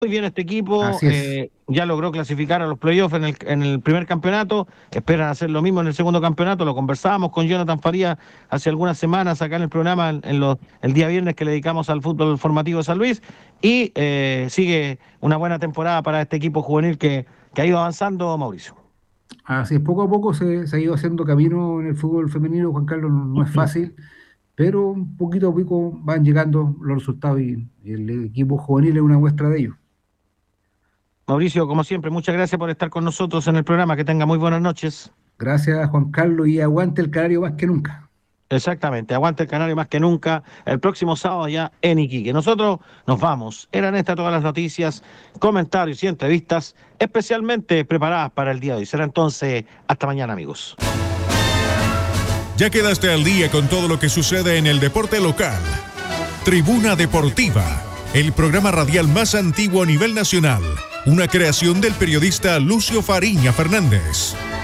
muy bien este equipo, Así es. ya logró clasificar a los playoffs en el primer campeonato, esperan hacer lo mismo en el segundo campeonato, lo conversábamos con Jonathan Faría hace algunas semanas acá en el programa, el día viernes que le dedicamos al fútbol formativo de San Luis, y sigue una buena temporada para este equipo juvenil que ha ido avanzando, Mauricio. Así es, poco a poco se ha ido haciendo camino en el fútbol femenino, Juan Carlos, no es fácil, pero poquito a poco van llegando los resultados y el equipo juvenil es una muestra de ello. Mauricio, como siempre, muchas gracias por estar con nosotros en el programa, que tenga muy buenas noches. Gracias, Juan Carlos, y aguante el Canario más que nunca. Exactamente, aguante el Canario más que nunca, el próximo sábado ya en Iquique. Nosotros nos vamos. Eran estas todas las noticias, comentarios y entrevistas especialmente preparadas para el día de hoy. Será entonces hasta mañana, amigos. Ya quedaste al día con todo lo que sucede en el deporte local. Tribuna Deportiva, el programa radial más antiguo a nivel nacional, una creación del periodista Lucio Fariña Fernández.